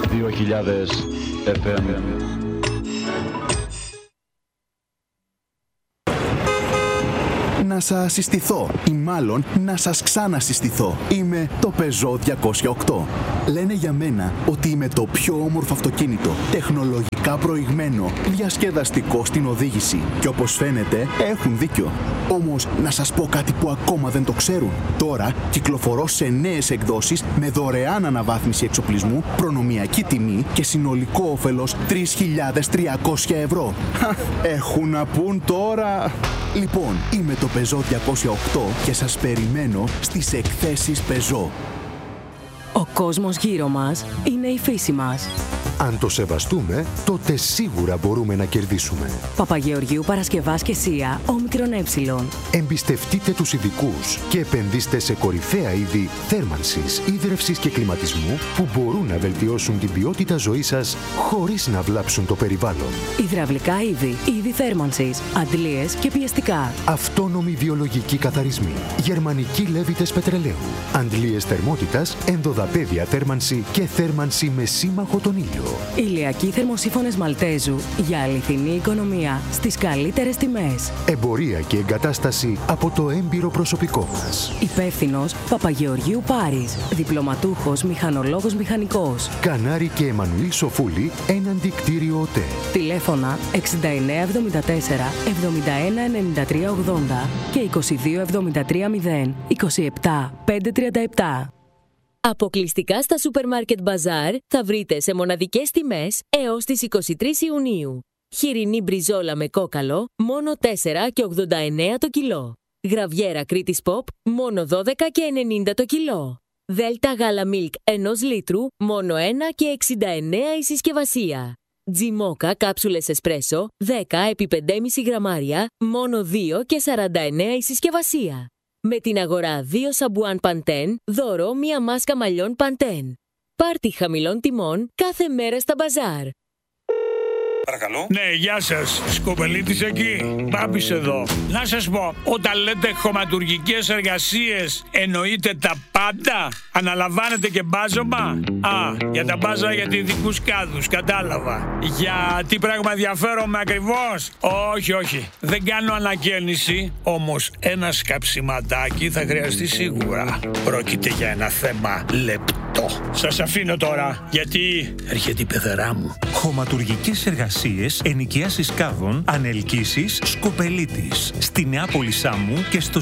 2000 FM. Να σας συστηθώ ή μάλλον να σας ξανασυστηθώ. Είμαι το Peugeot 208. Λένε για μένα ότι είμαι το πιο όμορφο αυτοκίνητο, τεχνολογικά προηγμένο, διασκεδαστικό στην οδήγηση. Και όπως φαίνεται έχουν δίκιο. Όμως να σας πω κάτι που ακόμα δεν το ξέρουν. Τώρα κυκλοφορώ σε νέες εκδόσεις με δωρεάν αναβάθμιση εξοπλισμού, προνομιακή τιμή και συνολικό όφελος 3.300 ευρώ. Έχουν να πούν τώρα. Λοιπόν, είμαι το Peugeot 208 και σας περιμένω στις εκθέσεις Peugeot. Ο κόσμος γύρω μας είναι η φύση μας. Αν το σεβαστούμε, τότε σίγουρα μπορούμε να κερδίσουμε. Παπαγεωργίου Παρασκευάς και ΣΥΑ, ΟΜΕ. Εμπιστευτείτε τους ειδικούς και επενδύστε σε κορυφαία είδη θέρμανσης, ίδρευσης και κλιματισμού που μπορούν να βελτιώσουν την ποιότητα ζωής σας χωρίς να βλάψουν το περιβάλλον. Υδραυλικά είδη θέρμανσης, αντλίες και πιεστικά. Αυτόνομοι βιολογικοί καθαρισμοί, γερμανικοί λέβητες πετρελαίου, αντλίες θερμότητας, ενδοδαπέδια θέρμανση και θέρμανση με σύμμαχο τον ήλιο. Ηλιακοί θερμοσύφωνες Μαλτέζου για αληθινή οικονομία στις καλύτερες τιμές. Εμπορία και εγκατάσταση από το έμπειρο προσωπικό μας. Υπεύθυνος Παπαγεωργίου Πάρης. Διπλωματούχος μηχανολόγος μηχανικός. Κανάρη και Εμμανουήλ Σοφούλη, έναντι κτίριο ΟΤΕ. Τηλέφωνα 6974 7193 80 και 2273 0 27 537. Αποκλειστικά στα Supermarket Bazaar θα βρείτε σε μοναδικές τιμές έως τις 23 Ιουνίου. Χοιρινή μπριζόλα με κόκαλο, μόνο 4 και 89 το κιλό. Γραβιέρα Κρήτης Pop, μόνο 12 και 90 το κιλό. Δέλτα γάλα Milk 1 λίτρου, μόνο 1 και 69 η συσκευασία. Τζιμόκα κάψουλες εσπρέσο, 10 επί 5,5 γραμμάρια, μόνο 2 και 49 η συσκευασία. Με την αγορά 2 σαμπουάν Pantene, δώρο μία μάσκα μαλλιών Pantene. Πάρτι χαμηλών τιμών κάθε μέρα στα μπαζάρ. Παρακαλώ. Ναι, γεια σας. Σκοπελίτης εκεί. Μπάμπης εδώ. Να σας πω, όταν λέτε χωματουργικές εργασίες, εννοείτε τα πάντα? Αναλαμβάνετε και μπάζωμα? Για τα μπάζα για ειδικούς κάδους, κατάλαβα. Για τι πράγμα ενδιαφέρομαι ακριβώς? Όχι. Δεν κάνω ανακαίνιση, όμως ένα σκαψιματάκι θα χρειαστεί σίγουρα. Πρόκειται για ένα θέμα λεπτό. Σας αφήνω τώρα, γιατί έρχεται η πεθερά μου. Χωματουργικές εργασίες, ενοικίασης κάδων, ανελκύσεις, Σκοπελίτης. Στη Νεάπολη Σάμου και στο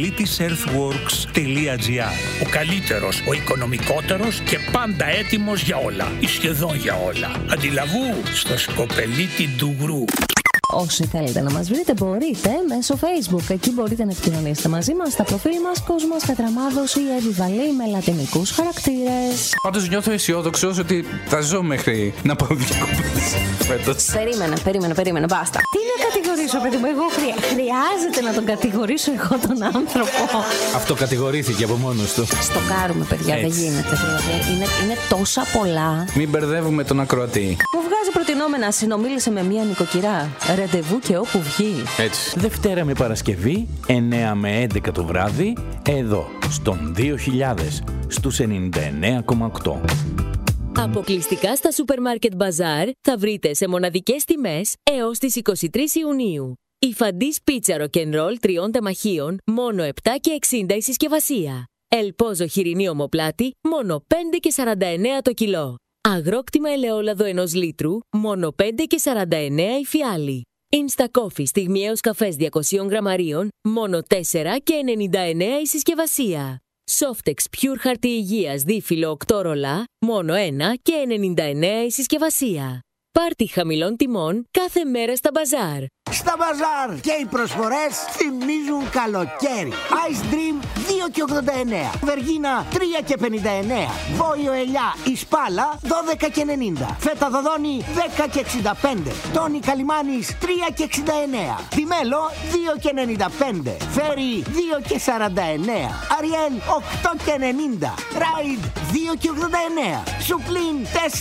skopelitisearthworks.gr. Ο καλύτερος, ο οικονομικότερος και πάντα έτοιμος για όλα. Ή σχεδόν για όλα. Αντιλαβού στο Σκοπελίτη Ντουγρού. Όσοι θέλετε να μας βρείτε μπορείτε μέσω Facebook. Εκεί μπορείτε να επικοινωνήσετε μαζί μας στα προφίλ μας Κόσμος Κατραμάδος ή Εβιβαλή με λατινικούς χαρακτήρες. Πάντως νιώθω αισιόδοξος ότι θα ζω μέχρι να πάω διακοπές φέτος. Περίμενε, μπάστα. Τι να κατηγορήσω, παιδί μου, εγώ χρειάζεται να τον κατηγορήσω εγώ τον άνθρωπο? Αυτό κατηγορήθηκε από μόνος του. Στο κάρουμε, παιδιά, δεν γίνεται. Δηλαδή, είναι τόσα πολλά. Μην μπερδεύουμε τον ακροατή. Μου βγάζει προτινόμενα, συνομίλησε με μία νοικοκυρά. Ραντεβού και όπου βγει. Έτσι. Δευτέρα με Παρασκευή, 9 με 11 το βράδυ, εδώ, στον 2000, στους 99,8. Αποκλειστικά στα Supermarket Bazaar θα βρείτε σε μοναδικές τιμές έως τις 23 Ιουνίου. Η Φαντής πίτσα ροκενρόλ 3 τεμαχίων, μόνο 7 και 60 η συσκευασία. Ελπόζο χοιρινή ομοπλάτη, μόνο 5 και 49 το κιλό. Αγρόκτημα ελαιόλαδο 1 λίτρου, μόνο 5 και 49 η φιάλη. Insta Coffee στιγμιαίος καφές 200 γραμμαρίων, μόνο 4 και 99 η συσκευασία. Softex Pure χαρτί υγείας δίφυλλο 8 ρολά, μόνο 1 και 99 η συσκευασία. Πάρτι χαμηλών τιμών κάθε μέρα στα μπαζάρ. Στα μπαζάρ και οι προσφορές θυμίζουν καλοκαίρι. Ice Dream 2,89. Βεργίνα 3,59. Βόλιο ελιά η σπάλα 12,90. Φέτα δοδόνι 10,65. Τόνι καλιμάνης 3,69. Τιμέλο 2,95. Φέρι 2,49. Αριέλ 8,90. Ράιντ 2,89. Σουπλίν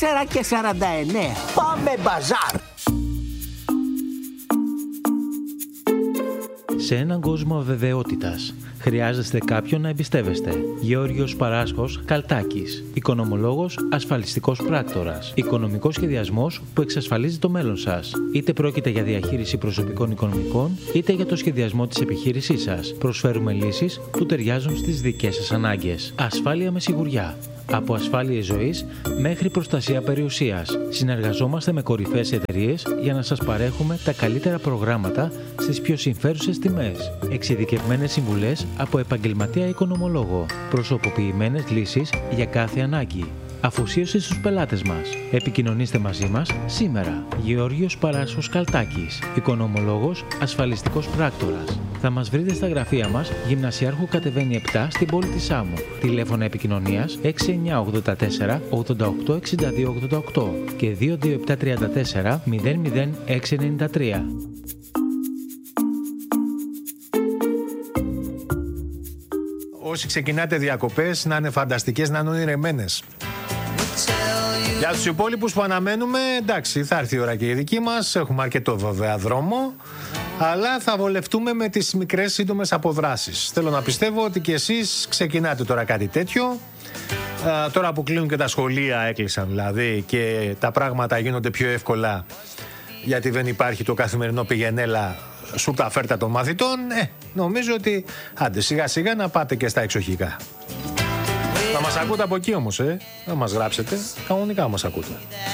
4,49. Πάμε μπαζάρ. Σε έναν κόσμο αβεβαιότητας, χρειάζεστε κάποιον να εμπιστεύεστε. Γεώργιος Παράσχος Καλτάκης. Οικονομολόγος, ασφαλιστικός πράκτορας. Οικονομικός σχεδιασμός που εξασφαλίζει το μέλλον σας. Είτε πρόκειται για διαχείριση προσωπικών οικονομικών, είτε για το σχεδιασμό της επιχείρησής σας. Προσφέρουμε λύσεις που ταιριάζουν στις δικές σας ανάγκες. Ασφάλεια με σιγουριά. Από ασφάλειες ζωής μέχρι προστασία περιουσίας. Συνεργαζόμαστε με κορυφαίες εταιρείες για να σας παρέχουμε τα καλύτερα προγράμματα στις πιο συμφέρουσες τιμές. Εξειδικευμένες συμβουλές από επαγγελματία οικονομολόγο. Προσωποποιημένες λύσεις για κάθε ανάγκη. Αφοσίωση στους πελάτες μας. Επικοινωνήστε μαζί μας σήμερα. Γεώργιος Παράσχος Καλτάκης. Οικονομολόγος, ασφαλιστικός πράκτορας. Θα μας βρείτε στα γραφεία μας, Γυμνασιάρχου κατεβαίνει 7 στην πόλη της Σάμου. Τηλέφωνα επικοινωνίας 6984 88 62 88 και 22734 00693. Όσοι ξεκινάτε διακοπές, να είναι φανταστικές, να είναι ονειρεμένες. Για τους υπόλοιπους που αναμένουμε, εντάξει, θα έρθει η ώρα και η δική μας. Έχουμε αρκετό βέβαια δρόμο, αλλά θα βολευτούμε με τις μικρές σύντομες αποδράσεις. Θέλω να πιστεύω ότι και εσείς ξεκινάτε τώρα κάτι τέτοιο. Τώρα που κλείνουν και τα σχολεία, έκλεισαν δηλαδή, και τα πράγματα γίνονται πιο εύκολα, γιατί δεν υπάρχει το καθημερινό πηγενέλα σου τα φέρτα των μαθητών. Νομίζω ότι άντε σιγά σιγά να πάτε και στα εξοχικά. Να μας ακούτε από εκεί όμως, να μας γράψετε, κανονικά μας ακούτε.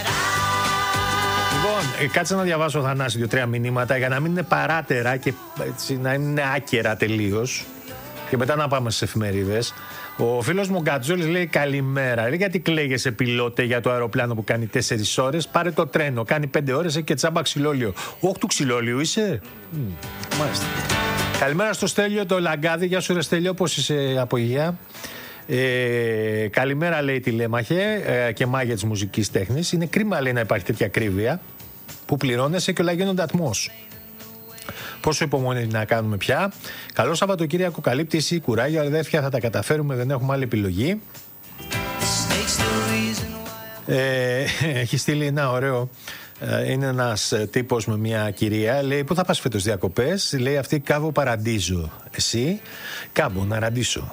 Λοιπόν, κάτσε να διαβάσω, Θανάση, 2-3 μηνύματα για να μην είναι παράτερα και έτσι, να είναι άκερα τελείως, και μετά να πάμε στις εφημερίδες. Ο φίλος μου Γκατζόλης λέει καλημέρα. Λέει, γιατί κλαίγεσαι πιλότε για το αεροπλάνο που κάνει 4 ώρες? Πάρε το τρένο, κάνει 5 ώρες και τσάμπα ξυλόλιο. Όχι, του ξυλόλιου είσαι. Μάλιστα. Καλημέρα στο Στέλιο το Λαγκάδι. Γεια σου ρε Στέλιο, πώς είσαι από υγεία? Καλημέρα, λέει, τηλέμαχε και μάγια της μουσικής τέχνης. Είναι κρίμα, λέει, να υπάρχει τέτοια ακρίβεια που πληρώνεσαι και όλα γίνονται ατμός. Πόσο υπομονή να κάνουμε πια. Καλό Σαββατοκύριακο, καλύπτηση, κουράγιο, αδέρφια, θα τα καταφέρουμε, δεν έχουμε άλλη επιλογή. Έχει στείλει ένα ωραίο. Είναι ένας τύπος με μια κυρία. Λέει, πού θα πας φέτος διακοπές? Λέει αυτή, Κάβο Παραντίζο. Εσύ? Κάμπο να ραντίσω.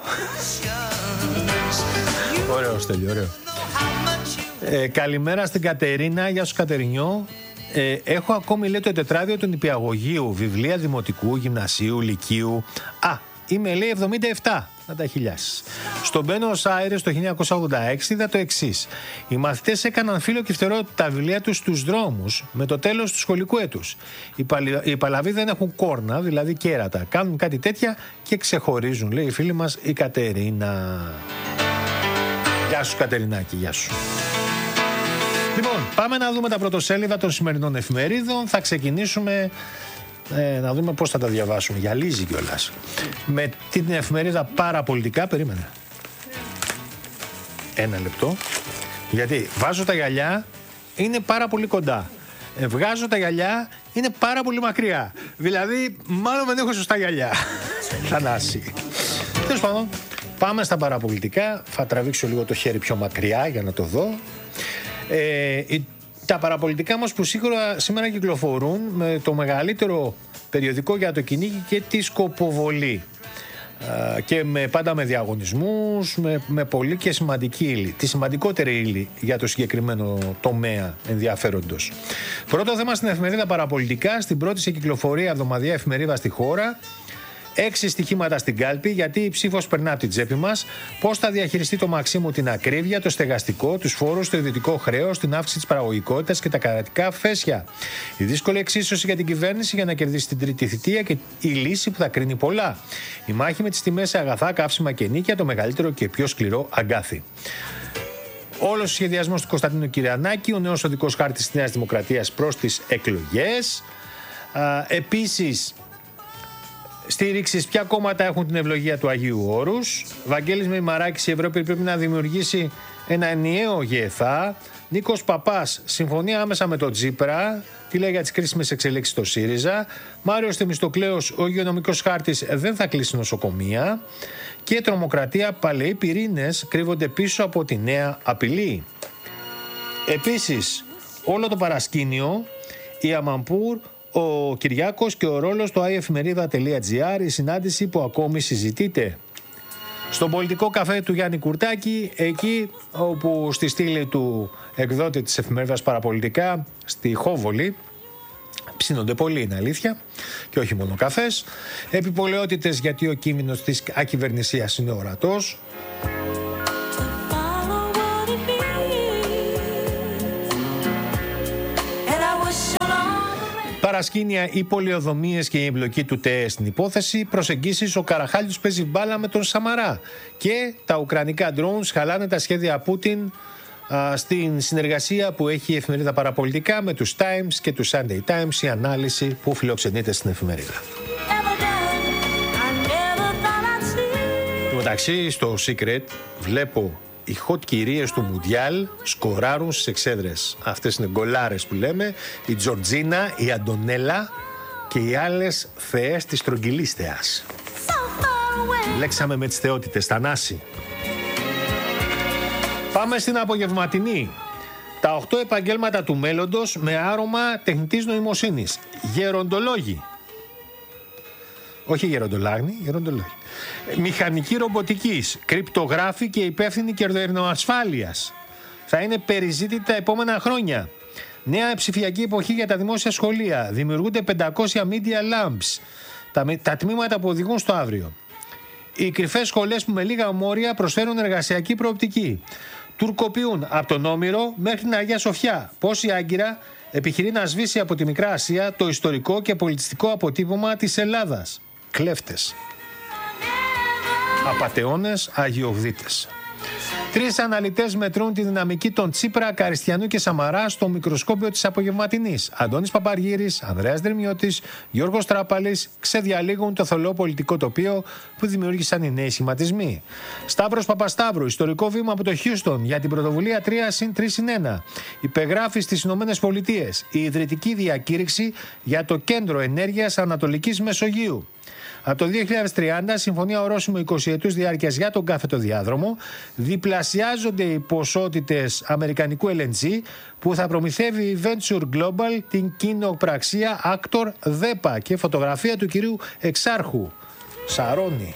Ωραίο, Στέλιο, ωραίο. Καλημέρα στην Κατερίνα. Γεια σου, Κατερινιό. Έχω ακόμη, λέει, το τετράδιο του νηπιαγωγείου, βιβλία δημοτικού, γυμνασίου, λυκείου. Είμαι, λέει, 77. Να τα χιλιάσεις. Στον Μπένος Άιρες το 1986 είδα το εξής. Οι μαθητές έκαναν φύλλο και φτερό τα βιβλία τους στους δρόμους με το τέλος του σχολικού έτους. Οι παλαβοί δεν έχουν κόρνα, δηλαδή κέρατα. Κάνουν κάτι τέτοια και ξεχωρίζουν, λέει η φίλη μας η Κατερίνα. Γεια σου, Κατερινάκη, γεια σου. Λοιπόν, πάμε να δούμε τα πρωτοσέλιδα των σημερινών εφημερίδων. Θα ξεκινήσουμε να δούμε πώς θα τα διαβάσουμε. Γυαλίζει κιόλας. Με την εφημερίδα Παραπολιτικά. Περίμενε. Ένα λεπτό. Γιατί βάζω τα γυαλιά, είναι πάρα πολύ κοντά. Βγάζω τα γυαλιά, είναι πάρα πολύ μακριά. Δηλαδή, μάλλον δεν έχω σωστά γυαλιά. Θανάση. Τέλος πάντων, πάμε στα Παραπολιτικά. Θα τραβήξω λίγο το χέρι πιο μακριά για να το δω. Τα παραπολιτικά μας που σήμερα κυκλοφορούν με το μεγαλύτερο περιοδικό για το κυνήγι και τη σκοποβολή, και πάντα με διαγωνισμούς, με πολύ και σημαντική ύλη, τη σημαντικότερη ύλη για το συγκεκριμένο τομέα ενδιαφέροντος. Πρώτο θέμα στην εφημερίδα Παραπολιτικά, στην πρώτη σε κυκλοφορία εβδομαδιαία εφημερίδα στη χώρα. 6 στοιχήματα στην κάλπη, γιατί η ψήφος περνά από την τσέπη μας. Πώς θα διαχειριστεί το Μαξίμου την ακρίβεια, το στεγαστικό, τους φόρους, το ιδιωτικό χρέος, την αύξηση της παραγωγικότητας και τα κρατικά φέσια. Η δύσκολη εξίσωση για την κυβέρνηση για να κερδίσει την τρίτη θητεία και η λύση που θα κρίνει πολλά. Η μάχη με τις τιμές σε αγαθά, καύσιμα και νίκια, το μεγαλύτερο και πιο σκληρό αγκάθι. Όλος ο σχεδιασμός του Κωνσταντίνου Κυριανάκη, ο νέος οδικός χάρτης της Νέας Δημοκρατίας προς τις εκλογές. Επίσης, στήριξης, ποια κόμματα έχουν την ευλογία του Αγίου Όρους. Βαγγέλης Μημαράκης, η Ευρώπη πρέπει να δημιουργήσει ένα ενιαίο ΓΕΘΑ. Νίκος Παπάς, συμφωνία άμεσα με τον Τσίπρα. Τι λέει για τις κρίσιμες εξελίξεις στο ΣΥΡΙΖΑ. Μάριος Θεμιστοκλέος, ο υγειονομικός χάρτης δεν θα κλείσει νοσοκομεία. Και τρομοκρατία, παλαιοί πυρήνες κρύβονται πίσω από τη νέα απειλή. Επίσης, όλο το παρασκήνιο, η Αμαμπούρ, ο Κυριάκος και ο ρόλος του iefemerida.gr, η συνάντηση που ακόμη συζητείται. Στον πολιτικό καφέ του Γιάννη Κουρτάκη, εκεί όπου στη στήλη του εκδότη της εφημερίδας Παραπολιτικά, στη Χόβολη, ψήνονται πολύ, είναι αλήθεια, και όχι μόνο καφές. Επιπολαιότητες, γιατί ο κίνδυνος της ακυβερνησίας είναι ορατός. Παρασκήνια, οι πολιοδομίες και η εμπλοκή του ΤΕΕ στην υπόθεση. Προσεγγίσεις, ο Καραχάλιος παίζει μπάλα με τον Σαμαρά. Και τα ουκρανικά drones χαλάνε τα σχέδια Πούτιν στην συνεργασία που έχει η εφημερίδα Παραπολιτικά με τους Times και τους Sunday Times, η ανάλυση που φιλοξενείται στην εφημερίδα. Εντάξει, στο Secret βλέπω οι hot κυρίες του Μουντιάλ σκοράρουν στις εξέδρες. Αυτές είναι γκολάρες που λέμε. Η Τζορτζίνα, η Αντωνέλα και οι άλλες θεές της στρογγυλίστεας. Λέξαμε με τις θεότητες, Θανάση. Πάμε στην απογευματινή. Τα 8 επαγγέλματα του μέλλοντος με άρωμα τεχνητής νοημοσύνης. Γεροντολόγοι. Όχι γεροντολάγνοι, γεροντολόγοι. Μηχανική ρομποτικής, κρυπτογράφοι και υπεύθυνοι κερδοασφάλειας. Θα είναι περιζήτητη τα επόμενα χρόνια. Νέα ψηφιακή εποχή για τα δημόσια σχολεία. Δημιουργούνται 500 media labs. Τα τμήματα που οδηγούν στο αύριο. Οι κρυφές σχολές που με λίγα μόρια προσφέρουν εργασιακή προοπτική. Τουρκοποιούν από τον Όμηρο μέχρι την Αγία Σοφιά. Πώς η Άγκυρα επιχειρεί να σβήσει από τη Μικρά Ασία το ιστορικό και πολιτιστικό αποτύπωμα της Ελλάδας. Κλέφτες. Απατεώνες, αγιογδίτες. 3 αναλυτές μετρούν τη δυναμική των Τσίπρα, Καριστιανού και Σαμαρά στο μικροσκόπιο της απογευματινής. Αντώνης Παπαργύρης, Ανδρέας Δρυμιώτης, Γιώργος Τράπαλης ξεδιαλύγουν το θολό πολιτικό τοπίο που δημιούργησαν οι νέοι σχηματισμοί. Σταύρος Παπασταύρου, ιστορικό βήμα από το Χιούστον για την πρωτοβουλία 3+3+1. Υπεγράφει στις Ηνωμένες Πολιτείες η ιδρυτική διακήρυξη για το Κέντρο Ενέργειας Ανατολικής Μεσογείου. Από το 2030, συμφωνία ορόσημο 20 ετούς διάρκειας για τον κάθετο διάδρομο, διπλασιάζονται οι ποσότητες αμερικανικού LNG που θα προμηθεύει η Venture Global την κοινοπραξία Actor ΔΕΠΑ και φωτογραφία του κυρίου Εξάρχου. Σαρώνει.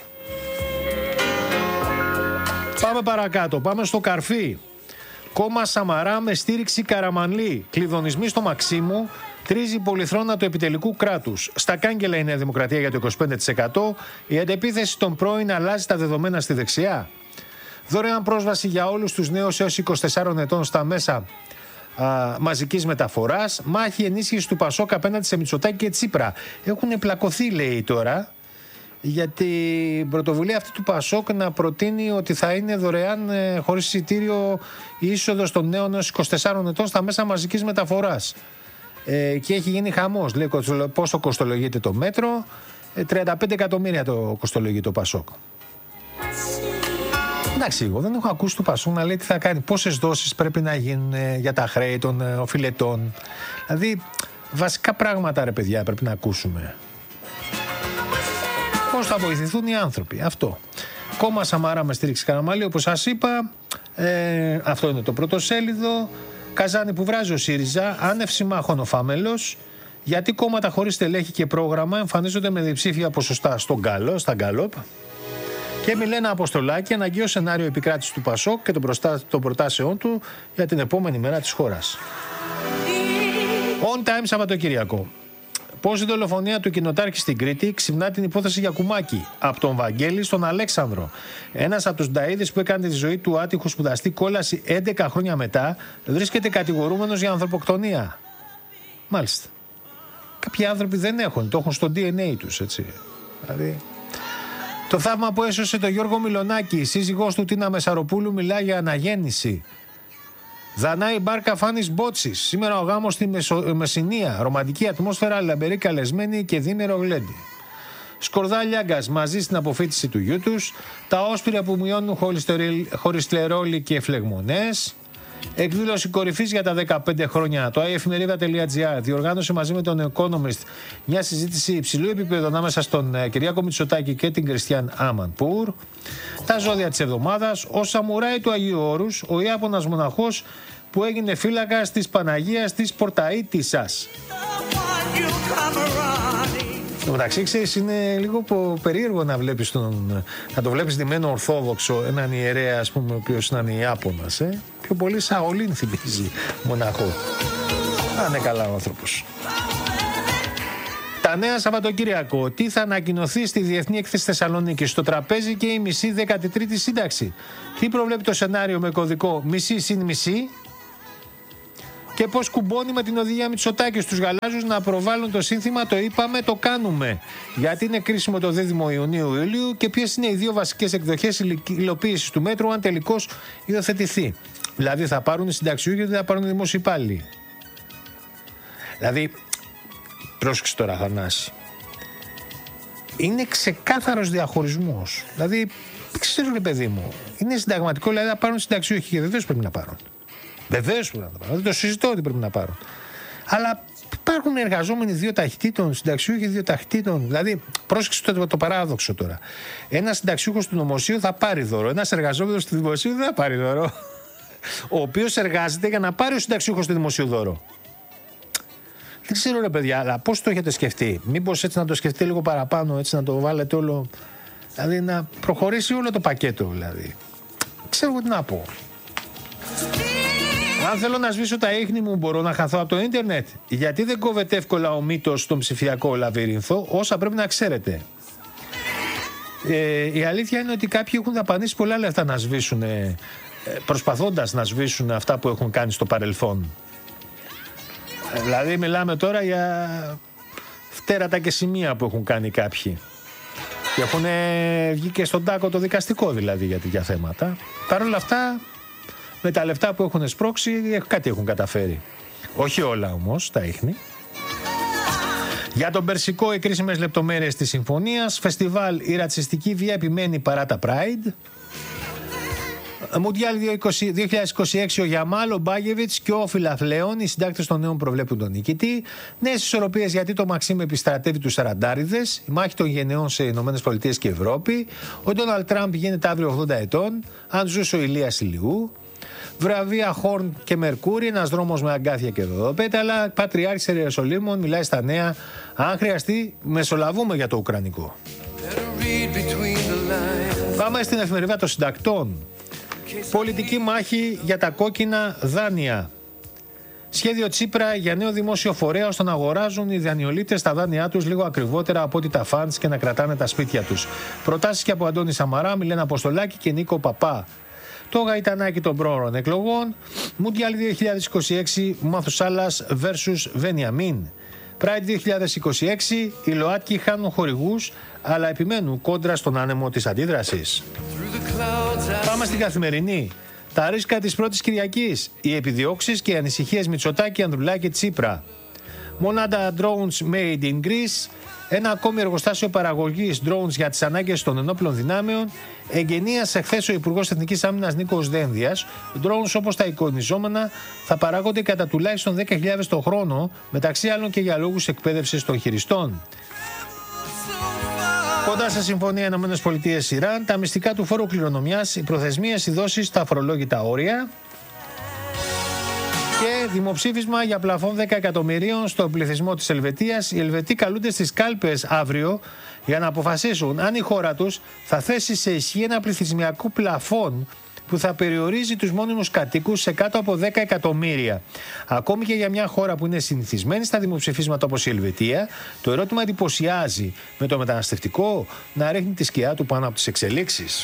Πάμε παρακάτω, πάμε στο Καρφί. Κόμμα Σαμαρά με στήριξη Καραμανλή. Κλειδονισμοί στο Μαξίμου. Τρίζει πολυθρόνα του επιτελικού κράτους. Στα κάγκελα η Νέα Δημοκρατία για το 25%. Η αντεπίθεση των πρώην αλλάζει τα δεδομένα στη δεξιά. Δωρεάν πρόσβαση για όλους τους νέους έως 24 ετών στα μέσα μαζικής μεταφοράς. Μάχη ενίσχυση του Πασόκ απέναντι σε Μητσοτάκη και Τσίπρα. Έχουν πλακωθεί, λέει τώρα, για την πρωτοβουλία αυτή του Πασόκ να προτείνει ότι θα είναι δωρεάν χωρίς εισιτήριο η είσοδος των νέων έως 24 ετών στα μέσα μαζικής μεταφοράς. Και έχει γίνει χαμός. Λέει πόσο κοστολογείται το μέτρο. 35 εκατομμύρια το κοστολογεί το Πασόκ. Εντάξει, εγώ δεν έχω ακούσει του Πασόκ να λέει τι θα κάνει, πόσες δόσεις πρέπει να γίνουν για τα χρέη των οφειλετών. Δηλαδή βασικά πράγματα, ρε παιδιά, πρέπει να ακούσουμε. Πώς θα βοηθηθούν οι άνθρωποι. Αυτό. Κόμμα Σαμαρά με στήριξη Καραμανλή, όπως σας είπα. Αυτό είναι το πρωτοσέλιδο. Καζάνι που βράζει ο ΣΥΡΙΖΑ, άνευ συμμάχων ο Φάμελος. Γιατί κόμματα χωρίς τελέχη και πρόγραμμα εμφανίζονται με διψήφια ποσοστά στα γκάλοπ. Και Μιλένα Αποστολάκη, αναγκαίο σενάριο επικράτησης του Πασόκ και των προτάσεών του για την επόμενη μέρα της χώρας. On time Σαββατοκύριακο. Πώς η δολοφονία του κοινοτάρχη στην Κρήτη ξυπνά την υπόθεση για Κουμάκη. Από τον Βαγγέλη στον Αλέξανδρο. Ένας από τους νταΐδες που έκανε τη ζωή του άτυχου σπουδαστή κόλαση 11 χρόνια μετά βρίσκεται κατηγορούμενος για ανθρωποκτονία. Μάλιστα. Κάποιοι άνθρωποι δεν έχουν, το έχουν στο DNA τους, έτσι. Δηλαδή. Το θαύμα που έσωσε τον Γιώργο Μιλονάκη, η σύζυγός του Τίνα Μεσαροπούλου, μιλάει για αναγέννηση. Δανάη μπάρκα Φάνης Μπότσης. Σήμερα ο γάμος στη Μεσσηνία. Ρομαντική ατμόσφαιρα, λαμπερή καλεσμένη και δίμερο γλέντι. Σκορδά Λιάγκας μαζί στην αποφύτιση του γιού τους. Τα όσπρια που μειώνουν χολυστερόλη και φλεγμονές. Εκδήλωση κορυφής για τα 15 χρόνια. Το iefemerida.gr διοργάνωσε μαζί με τον Economist μια συζήτηση υψηλού επίπεδου ανάμεσα στον Κυριάκο Μητσοτάκη και την Κριστιαν Αμανπούρ. Τα ζώδια της εβδομάδας. Ο Σαμουράι του Αγίου Όρους, ο Ιάπωνας μοναχός που έγινε φύλακας της Παναγίας της Πορταΐτισσας. Στο μεταξύ, ξέρεις, είναι λίγο περίεργο να βλέπεις να το βλέπεις ντυμένο ορθόδοξο, έναν ιερέα, ας πούμε, ο οποίος είναι Ιάπωνας. Πιο πολύ Σαολίν θυμίζει μοναχό. Αν είναι καλά ο άνθρωπος. Τα νέα Σαββατοκύριακο. Τι θα ανακοινωθεί στη Διεθνή Έκθεση Θεσσαλονίκη? Στο τραπέζι και η μισή 13η σύνταξη. Τι προβλέπει το σενάριο με κωδικό μισή συν μισή? Και πώς κουμπώνει με την οδηγία Μητσοτάκη στους γαλάζιους να προβάλλουν το σύνθημα «Το είπαμε, το κάνουμε». Γιατί είναι κρίσιμο το δίδυμο Ιουνίου-Ιουλίου και ποιες είναι οι δύο βασικές εκδοχές υλοποίησης του μέτρου αν τελικώς υιοθετηθεί. Δηλαδή θα πάρουν οι συνταξιούχοι ή δεν θα πάρουν οι δημόσιοι υπάλληλοι? Δηλαδή, πρόσεξε τώρα, Θανάση. Είναι ξεκάθαρος διαχωρισμός. Δηλαδή, δεν ξέρω, ρε παιδί μου, είναι συνταγματικό, δηλαδή να πάρουν συνταξιούχοι και βεβαίως πρέπει να πάρουν. Βεβαίως πρέπει να το πάρουν. Δεν το συζητώ ότι πρέπει να πάρουν. Αλλά υπάρχουν εργαζόμενοι δύο ταχυτήτων, συνταξιούχοι δύο ταχυτήτων. Δηλαδή, πρόσεξε το παράδοξο τώρα. Ένας συνταξιούχος του νομοσίου θα πάρει δώρο. Ένας εργαζόμενος του δημοσίου δεν θα πάρει δώρο. Ο οποίος εργάζεται για να πάρει ο συνταξιούχος του δημοσίου δώρο. Δεν ξέρω, ρε παιδιά, αλλά πώς το έχετε σκεφτεί? Μήπως έτσι να το σκεφτείτε λίγο παραπάνω, έτσι να το βάλετε όλο. Δηλαδή να προχωρήσει όλο το πακέτο, δηλαδή. Ξέρω τι να πω. Αν θέλω να σβήσω τα ίχνη μου, μπορώ να χαθώ από το ίντερνετ? Γιατί δεν κόβεται εύκολα ο μύτος στον ψηφιακό λαβύρινθο, όσα πρέπει να ξέρετε. Η αλήθεια είναι ότι κάποιοι έχουν δαπανίσει πολλά λεφτά να σβήσουν, προσπαθώντας να σβήσουν αυτά που έχουν κάνει στο παρελθόν. Δηλαδή μιλάμε τώρα για φτέρατα και σημεία που έχουν κάνει κάποιοι. Και έχουν βγει και στον τάκο το δικαστικό δηλαδή για τέτοια θέματα. Παρ' όλα αυτά, με τα λεφτά που έχουν σπρώξει, κάτι έχουν καταφέρει. Όχι όλα όμως, τα ίχνη. Για τον Περσικό, οι κρίσιμες λεπτομέρειες της συμφωνίας. Φεστιβάλ, η ρατσιστική βία επιμένει παρά τα Pride. Μουντιάλ 2026, ο Γιαμάλ, ο Μπάγεβιτς και ο Φιλαθλέων, οι συντάκτες των νέων προβλέπουν τον νικητή. Νέες ισορροπίες γιατί το Μαξίμ επιστρατεύει τους Σαραντάριδες. Η μάχη των γενεών σε ΗΠΑ και Ευρώπη. Ο Ντόναλντ Τραμπ γίνεται αύριο 80 ετών. Αν ζούσε ο Ηλίας Ηλιού. Βραβεία Χόρν και Μερκούρι, ένας δρόμος με αγκάθια και δωδοπέταλα. Πατριάρχης Ιεροσολύμων μιλάει στα νέα. Αν χρειαστεί, μεσολαβούμε για το Ουκρανικό. Πάμε στην εφημερίδα των συντακτών. Πολιτική μάχη για τα κόκκινα δάνεια. Σχέδιο Τσίπρα για νέο δημόσιο φορέα ώστε να αγοράζουν οι δανειολήπτες τα δάνειά τους λίγο ακριβότερα από ό,τι τα φαντς και να κρατάνε τα σπίτια τους. Προτάσεις και από Αντώνη Σαμαρά, Μιλένα Αποστολάκη και Νίκο Παπά. Το γαϊτανάκι των πρόωρων εκλογών. Μουντιάλ 2026, Μαθουσάλας vs Βενιαμίν. Pride 2026, οι ΛΟΑΤΚΙ χάνουν χορηγούς, αλλά επιμένουν κόντρα στον άνεμο της αντίδρασης. Πάμε στην Καθημερινή. Τα ρίσκα της πρώτης Κυριακής. Οι επιδιώξεις και οι ανησυχίες Μητσοτάκη, Ανδρουλάκη, Τσίπρα. Μονάδα drones made in Greece. Ένα ακόμη εργοστάσιο παραγωγής drones για τις ανάγκες των ενόπλων δυνάμεων. Εγγενίασε χθες ο Υπουργός Εθνικής Άμυνας Νίκος Δένδιας. Drones όπως τα εικονιζόμενα θα παράγονται κατά τουλάχιστον 10.000 το χρόνο, μεταξύ άλλων και για λόγους εκπαίδευσης των χειριστών. Κοντά σε συμφωνία ΗΠΑ-Ιράν, τα μυστικά του φόρου κληρονομιάς, οι προθεσμίες, οι δόσεις, τα αφορολόγητα όρια. Και δημοψήφισμα για πλαφόν 10 εκατομμυρίων στον πληθυσμό της Ελβετίας. Οι Ελβετοί καλούνται στις κάλπες αύριο για να αποφασίσουν αν η χώρα τους θα θέσει σε ισχύ ένα πληθυσμιακό πλαφόν που θα περιορίζει τους μόνιμους κατοίκους σε κάτω από 10 εκατομμύρια. Ακόμη και για μια χώρα που είναι συνηθισμένη στα δημοψηφίσματα όπως η Ελβετία, το ερώτημα εντυπωσιάζει με το μεταναστευτικό να ρίχνει τη σκιά του πάνω από τις εξελίξεις.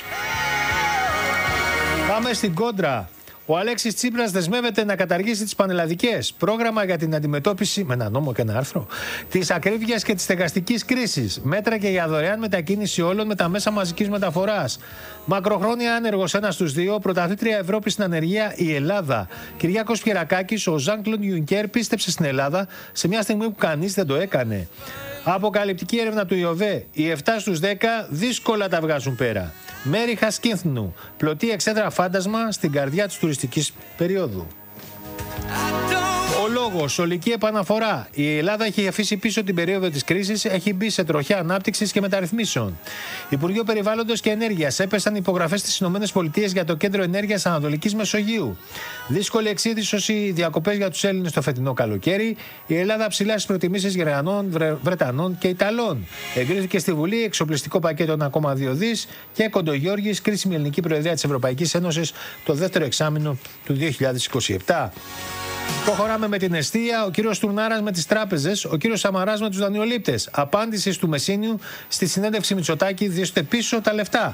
Πάμε στην κόντρα. Ο Αλέξης Τσίπρας δεσμεύεται να καταργήσει τις πανελλαδικές. Πρόγραμμα για την αντιμετώπιση, με ένα νόμο και ένα άρθρο, της ακρίβειας και της στεγαστικής κρίσης. Μέτρα και για δωρεάν μετακίνηση όλων με τα μέσα μαζικής μεταφοράς. Μακροχρόνια άνεργος ένας στους δύο, πρωταθλήτρια Ευρώπη στην ανεργία η Ελλάδα. Κυριάκος Πιερακάκης, ο Ζαν-Κλοντ Γιουνκέρ πίστεψε στην Ελλάδα σε μια στιγμή που κανείς δεν το έκανε. Αποκαλυπτική έρευνα του ΙΟΒΕ. Οι 7 στους 10 δύσκολα τα βγάζουν πέρα. Μέρη Χασκίνθνου. Πλωτή εξέδρα φάντασμα στην καρδιά της τουριστικής περίοδου. λόγος, ολική επαναφορά. Η Ελλάδα έχει αφήσει πίσω την περίοδο της κρίσης, έχει μπει σε τροχιά ανάπτυξης και μεταρρυθμίσεων. Υπουργείο Περιβάλλοντος και Ενέργειας έπεσαν υπογραφές στις ΗΠΑ για το Κέντρο Ενέργειας Ανατολικής Μεσογείου. Δύσκολη εξίδησωση διακοπές για τους Έλληνες το φετινό καλοκαίρι. Η Ελλάδα ψηλά στις προτιμήσεις Γερμανών, Βρετανών και Ιταλών. Εγκρίθηκε στη Βουλή εξοπλιστικό πακέτο 1,2 δις και Κοντογιώργης, κρίσιμη ελληνική προεδρία της Ευρωπαϊκής Ένωσης το δεύτερο εξάμηνο του 2027. Προχωράμε με την εστία. Ο κύριος Τουρνάρας με τις τράπεζες, ο κύριος Σαμαράς με τους δανειολήπτες. Απάντηση του Μεσίνιου στη συνέντευξη Μητσοτάκη: διώστε πίσω τα λεφτά.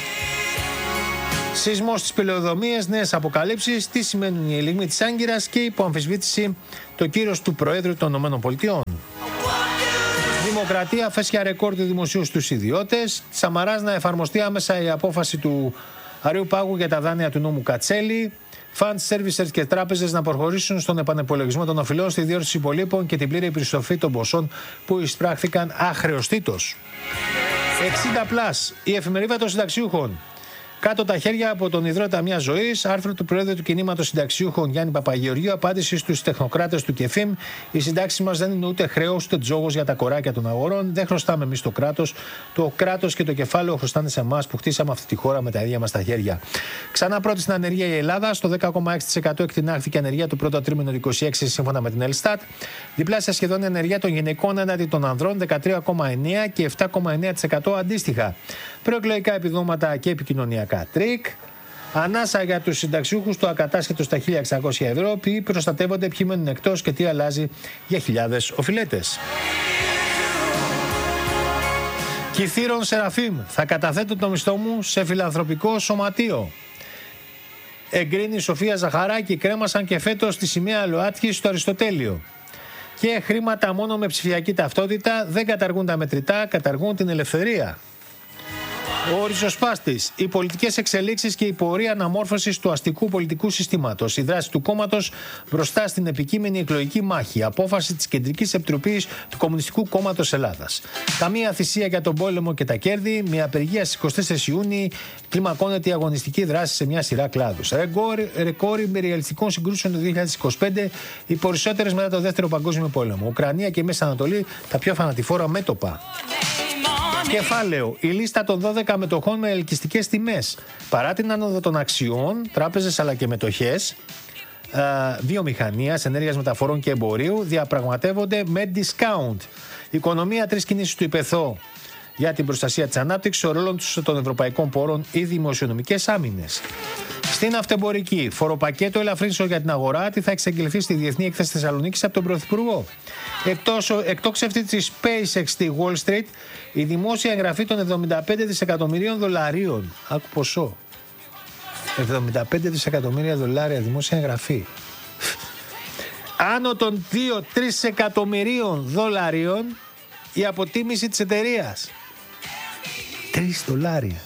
Σεισμός στις πελαιοδομίες, νέες αποκαλύψεις, τι σημαίνουν οι ελιγμοί της Άγκυρας και υποαμφισβήτηση το κύρος του Προέδρου των ΗΠΑ. Δημοκρατία, φέσια ρεκόρ του δημοσίου στους ιδιώτες. Σαμαράς να εφαρμοστεί άμεσα η απόφαση του Αριού Πάγου για τα δάνεια του νόμου Κατσέλη. Fund servicers και τράπεζες να προχωρήσουν στον επανεπολογισμό των οφειλών, στη διόρθωση υπολείπων και την πλήρη επιστροφή των ποσών που εισπράχθηκαν αχρεωστήτως. 60+, η εφημερίδα των συνταξιούχων. Κάτω τα χέρια από τον ιδρώτα μιας ζωής. Άρθρο του Προέδρου του Κινήματος Συνταξιούχων Γιάννη Παπαγεωργίου. Απάντηση στους τεχνοκράτες του ΚΕΦΙΜ. Οι συντάξεις μας δεν είναι ούτε χρέος ούτε τζόγος για τα κοράκια των αγορών. Δεν χρωστάμε εμείς το κράτος. Το κράτος και το κεφάλαιο χρωστάνε σε εμάς που χτίσαμε αυτή τη χώρα με τα ίδια μας τα χέρια. Ξανά πρώτη στην ανεργία η Ελλάδα. Στο 10,6% εκτινάχθηκε η ανεργία του πρώτου τρίμηνου 26 σύμφωνα με την Ελστάτ. Διπλάσια σχεδόν η ανεργία των γυναικών έναντι των ανδρών 13,9% και 7,9% αντίστοιχα. Προεκλογικά επιδόματα και επικοινωνιακά τρίκ. Ανάσα για τους συνταξιούχους του ακατάσχετο στα 1.600 ευρώ. Ποιοι προστατεύονται, ποιοι μένουν εκτός και τι αλλάζει για χιλιάδες οφειλέτες. Κυθύρων Σεραφείμ. Θα καταθέτω το μισθό μου σε φιλανθρωπικό σωματείο. Εγκρίνει η Σοφία Ζαχαράκη. Κρέμασαν και φέτος τη σημαία ΛΟΑΤΚΙ στο Αριστοτέλειο. Και χρήματα μόνο με ψηφιακή ταυτότητα. Δεν καταργούν τα μετρητά, καταργούν την ελευθερία. Ο ριζοσπάστης, οι πολιτικές εξελίξεις και η πορεία αναμόρφωσης του αστικού πολιτικού συστήματος. Η δράση του κόμματος μπροστά στην επικείμενη εκλογική μάχη. Απόφαση της Κεντρικής Επιτροπής του Κομμουνιστικού Κόμματος Ελλάδας. Καμία θυσία για τον πόλεμο και τα κέρδη. Με απεργία στις 24 Ιούνιου κλιμακώνεται η αγωνιστική δράση σε μια σειρά κλάδους. Ρεκόρ υπεριαλιστικών συγκρούσεων το 2025, οι περισσότερες μετά το Δεύτερο Παγκόσμιο Πόλεμο. Ουκρανία και Μέση Ανατολή, τα πιο θανατηφόρα μέτωπα. Κεφάλαιο. Η λίστα των 12 μετοχών με ελκυστικές τιμές. Παρά την άνοδο των αξιών, τράπεζες αλλά και μετοχές βιομηχανίας, ενέργειας μεταφορών και εμπορίου διαπραγματεύονται με discount. Οικονομία, 3 κινήσεις του ΙΠΕΘΟ για την προστασία της ανάπτυξης, ο ρόλος των ευρωπαϊκών πόρων ή δημοσιονομικές άμυνες. Στην αυτεμπορική, φοροπακέτο ελαφρύνσεων για την αγορά, τι θα εξαγγελθεί στη Διεθνή Έκθεση Θεσσαλονίκης από τον Πρωθυπουργό. Εκτόξευτη της SpaceX στη Wall Street, η δημόσια εγγραφή των 75 δισεκατομμυρίων δολαρίων. Άκου ποσό. 75 δισεκατομμύρια δολάρια δημόσια εγγραφή. Άνω των 2-3 εκατομμυρίων δολαρίων η αποτίμηση της εταιρείας. 3 δολάρια.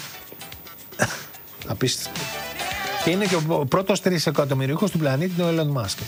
Απίστευτο. Και είναι και ο πρώτος 3 εκατομμυριούχος του πλανήτη, ο Elon Musk.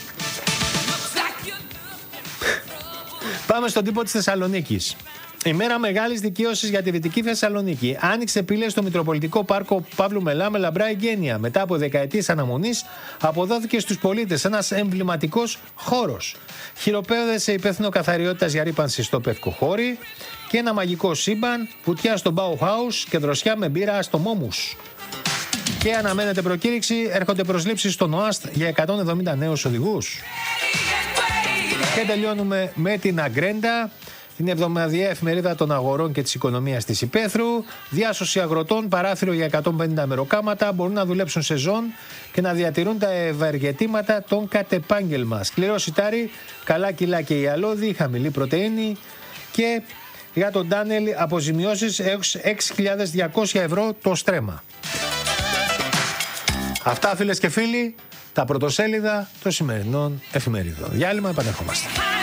Πάμε στον τύπο της Θεσσαλονίκης. Ημέρα μεγάλης δικαίωσης για τη Δυτική Θεσσαλονίκη. Άνοιξε πύλες στο Μητροπολιτικό Πάρκο Παύλου Μελά με λαμπρά εγγένεια. Μετά από δεκαετίες αναμονής, αποδόθηκε στους πολίτες ένας εμβληματικός χώρος. Χειροπέδεσε υπεύθυνο καθαριότητας για ρύπανση στο Πευκοχώρι και ένα μαγικό σύμπαν, βουτιά στο Bauhaus και δροσιά με μπύρα στο Μόμους. Και αναμένεται προκήρυξη, έρχονται προσλήψεις στον ΟΑΣΤ για 170 νέους οδηγούς. Και τελειώνουμε με την Αγκρέντα, την εβδομαδιαία εφημερίδα των αγορών και της οικονομίας της Υπέθρου. Διάσωση αγροτών, παράθυρο για 150 μεροκάματα, μπορούν να δουλέψουν σεζόν και να διατηρούν τα ευεργετήματα των κατ' επάγγελμα. Σκληρό σιτάρι, καλά κιλά και ιαλώδη, χαμηλή πρωτεΐνη και για τον Ντάνελ αποζημιώσεις έως 6.200 ευρώ το στρέμμα. Αυτά, φίλες και φίλοι, τα πρωτοσέλιδα των σημερινών εφημερίδων. Διάλειμμα, επανερχόμαστε.